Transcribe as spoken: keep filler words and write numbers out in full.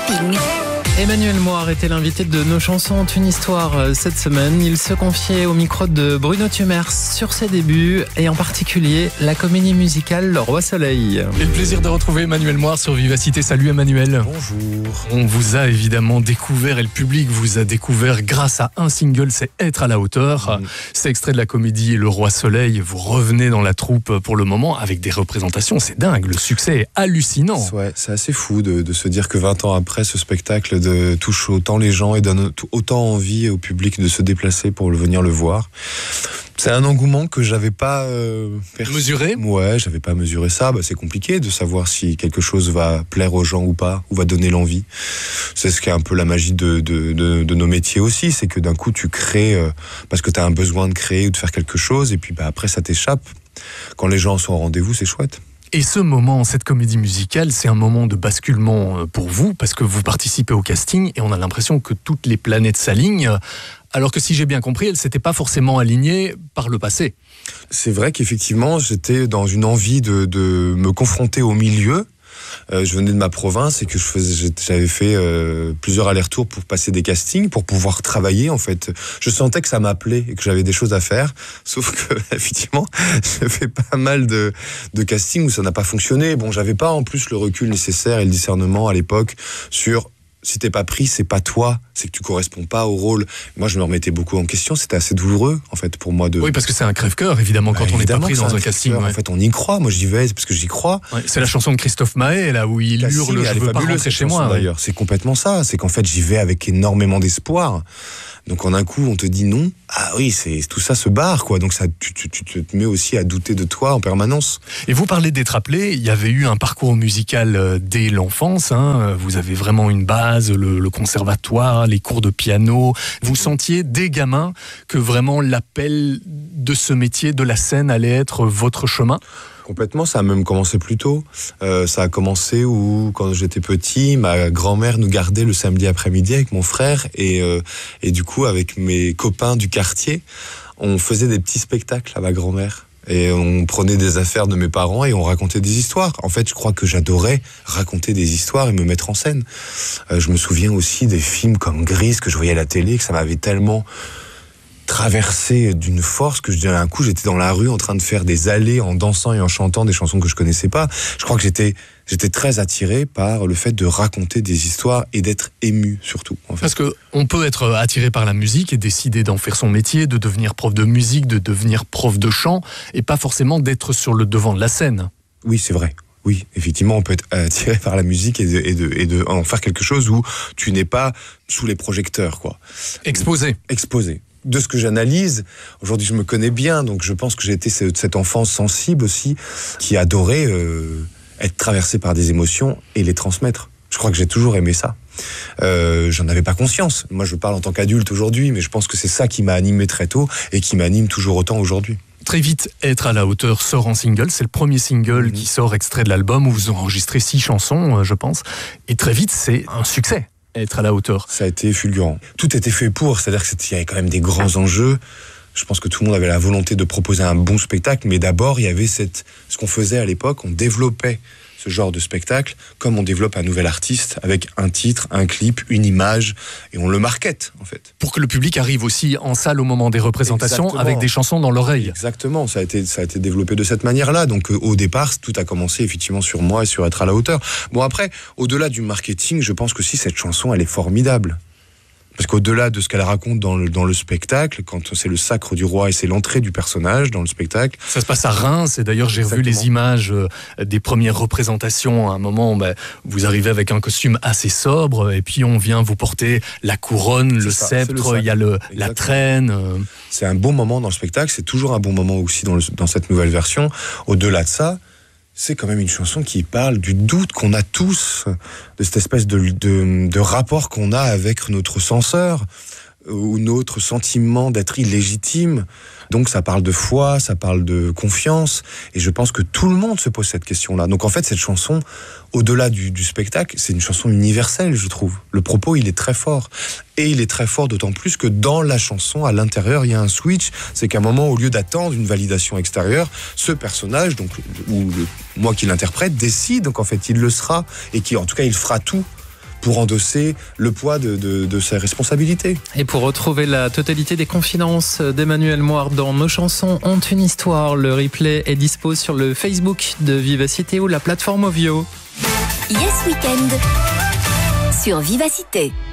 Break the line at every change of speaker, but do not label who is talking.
Zapping.
Emmanuel Moire était l'invité de Nos chansons ont une histoire cette semaine. Il se confiait au micro de Bruno Tumers sur ses débuts et en particulier la comédie musicale Le Roi Soleil.
Et le plaisir de retrouver Emmanuel Moire sur Vivacité. Salut Emmanuel.
Bonjour.
On vous a évidemment découvert et le public vous a découvert grâce à un single, c'est Être à la hauteur. Mmh. C'est extrait de la comédie Le Roi Soleil. Vous revenez dans la troupe pour le moment avec des représentations. C'est dingue, le succès est hallucinant.
Ouais, c'est assez fou de, de se dire que vingt ans après, ce spectacle de touche autant les gens et donne autant envie au public de se déplacer pour venir le voir. C'est un engouement que j'avais pas euh,
perçu. Mesuré.
Ouais, j'avais pas mesuré ça. Bah, c'est compliqué de savoir si quelque chose va plaire aux gens ou pas, ou va donner l'envie. C'est ce qui est un peu la magie de, de, de, de nos métiers aussi, c'est que d'un coup tu crées euh, parce que tu as un besoin de créer ou de faire quelque chose, et puis bah, après ça t'échappe. Quand les gens sont au rendez-vous, c'est chouette.
Et ce moment, cette comédie musicale, c'est un moment de basculement pour vous, parce que vous participez au casting et on a l'impression que toutes les planètes s'alignent, alors que si j'ai bien compris, elles ne s'étaient pas forcément alignées par le passé.
C'est vrai qu'effectivement, j'étais dans une envie de, de me confronter au milieu. Euh, je venais de ma province et que je faisais, j'avais fait euh, plusieurs allers-retours pour passer des castings, pour pouvoir travailler en fait. Je sentais que ça m'appelait et que j'avais des choses à faire, sauf que effectivement, j'ai fait pas mal de, de castings où ça n'a pas fonctionné. Bon, j'avais pas en plus le recul nécessaire et le discernement à l'époque sur si t'es pas pris, c'est pas toi, c'est que tu corresponds pas au rôle. Moi, je me remettais beaucoup en question. C'était assez douloureux, en fait, pour moi de.
Oui, parce que c'est un crève-cœur, évidemment, quand bah, on n'est pas pris dans un, un casting. Ouais.
En fait, on y croit. Moi, j'y vais parce que j'y crois.
Ouais, c'est la chanson de Christophe Maé, là où il
casting,
hurle, je veux pas rentrer chez moi.
D'ailleurs, ouais. C'est complètement ça. C'est qu'en fait, j'y vais avec énormément d'espoir. Donc, en un coup, on te dit non. Ah oui, c'est tout ça se barre, quoi. Donc, ça, tu, tu, tu te mets aussi à douter de toi en permanence.
Et vous parlez d'être appelé. Il y avait eu un parcours musical dès l'enfance. Hein. Vous avez vraiment une base, le, le conservatoire, les cours de piano. Vous sentiez dès gamin que vraiment l'appel de ce métier, de la scène, allait être votre chemin ?
Complètement, ça a même commencé plus tôt. Euh, ça a commencé où, quand j'étais petit, ma grand-mère nous gardait le samedi après-midi avec mon frère et, euh, et du coup, avec mes copains du quartier, on faisait des petits spectacles à ma grand-mère. Et on prenait des affaires de mes parents et on racontait des histoires. En fait, je crois que j'adorais raconter des histoires et me mettre en scène. Euh, je me souviens aussi des films comme Grise que je voyais à la télé, que ça m'avait tellement traversé d'une force que je dirais un coup j'étais dans la rue en train de faire des allées en dansant et en chantant des chansons que je connaissais pas. Je crois que j'étais j'étais très attiré par le fait de raconter des histoires et d'être ému surtout. En fait.
Parce que on peut être attiré par la musique et décider d'en faire son métier, de devenir prof de musique, de devenir prof de chant et pas forcément d'être sur le devant de la scène.
Oui, c'est vrai. Oui, effectivement, on peut être attiré par la musique et de, et de, et de en faire quelque chose où tu n'es pas sous les projecteurs, quoi.
Exposé.
Exposé. De ce que j'analyse, aujourd'hui je me connais bien, donc je pense que j'ai été cet enfant sensible aussi, qui adorait euh, être traversé par des émotions et les transmettre. Je crois que j'ai toujours aimé ça. Euh, j'en avais pas conscience. Moi je parle en tant qu'adulte aujourd'hui, mais je pense que c'est ça qui m'a animé très tôt et qui m'anime toujours autant aujourd'hui.
Très vite, Être à la hauteur sort en single. C'est le premier single mmh. qui sort extrait de l'album où vous enregistrez six chansons, je pense. Et très vite, c'est un succès. Être à la hauteur.
Ça a été fulgurant. Tout était fait pour, c'est-à-dire qu'il y avait quand même des grands enjeux. Je pense que tout le monde avait la volonté de proposer un bon spectacle, mais d'abord, il y avait cette, ce qu'on faisait à l'époque, on développait ce genre de spectacle comme on développe un nouvel artiste avec un titre, un clip, une image, et on le market, en fait.
Pour que le public arrive aussi en salle au moment des représentations. Exactement. Avec des chansons dans l'oreille.
Exactement, ça a été, ça a été développé de cette manière-là. Donc euh, au départ, tout a commencé effectivement sur moi et sur Être à la hauteur. Bon après, au-delà du marketing, je pense que si cette chanson, elle est formidable. Parce qu'au-delà de ce qu'elle raconte dans le, dans le spectacle, quand c'est le sacre du roi et c'est l'entrée du personnage dans le spectacle.
Ça se passe à Reims, et d'ailleurs j'ai Exactement. revu les images euh, des premières représentations. À un moment, bah, vous arrivez avec un costume assez sobre, et puis on vient vous porter la couronne, le ça, sceptre, il y a le, la traîne. Euh...
C'est un bon moment dans le spectacle, c'est toujours un bon moment aussi dans, le, dans cette nouvelle version. Au-delà de ça, c'est quand même une chanson qui parle du doute qu'on a tous, de cette espèce de, de, de rapport qu'on a avec notre censeur, ou notre sentiment d'être illégitime. Donc ça parle de foi, ça parle de confiance, et je pense que tout le monde se pose cette question-là. Donc en fait, cette chanson, au-delà du, du spectacle, c'est une chanson universelle, je trouve. Le propos, il est très fort. Et il est très fort d'autant plus que dans la chanson, à l'intérieur, il y a un switch. C'est qu'à un moment, au lieu d'attendre une validation extérieure, ce personnage, donc, ou le, moi qui l'interprète, décide, donc en fait, il le sera, et qui, en tout cas, il fera tout pour endosser le poids de, de, de ses responsabilités.
Et pour retrouver la totalité des confidences d'Emmanuel Moire dans Nos chansons ont une histoire, le replay est dispo sur le Facebook de Vivacité ou la plateforme Ovio.
Yes Weekend sur Vivacité.